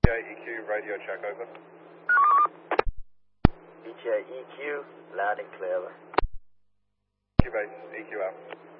EQ radio check, over. BTA EQ, loud and clear. EQ base, EQ out.